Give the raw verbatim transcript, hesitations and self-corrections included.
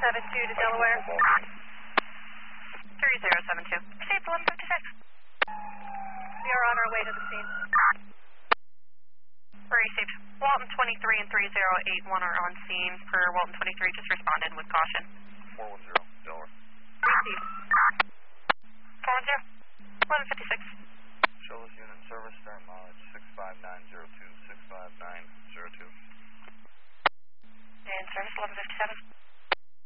seven two to Delaware. three zero seven two. Received eleven fifty-six. We are on our way to the scene. Received. Walton twenty-three and three zero eight one are on scene. Per Walton twenty-three, just responded with caution. four one zero, Delaware. Received. four one zero.